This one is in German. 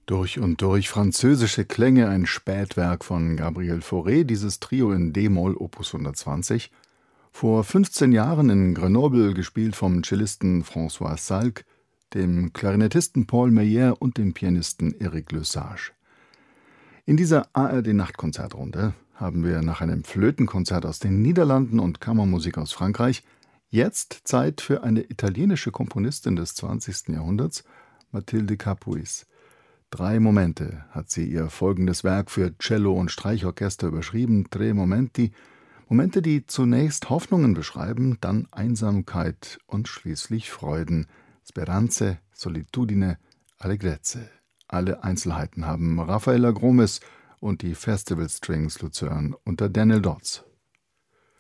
Durch und durch französische Klänge, ein Spätwerk von Gabriel Fauré, dieses Trio in d-Moll Opus 120. Vor 15 Jahren in Grenoble gespielt vom Cellisten François Salk, dem Klarinettisten Paul Meyer und dem Pianisten Eric Lesage. In dieser ARD-Nachtkonzertrunde haben wir nach einem Flötenkonzert aus den Niederlanden und Kammermusik aus Frankreich jetzt Zeit für eine italienische Komponistin des 20. Jahrhunderts, Mathilde Capuis. 3 Momente hat sie ihr folgendes Werk für Cello und Streichorchester überschrieben, Tre Momenti, Momente, die zunächst Hoffnungen beschreiben, dann Einsamkeit und schließlich Freuden, Speranze, Solitudine, Allegrezze. Alle Einzelheiten haben Raffaella Gromes und die Festival Strings Luzern unter Daniel Dodds.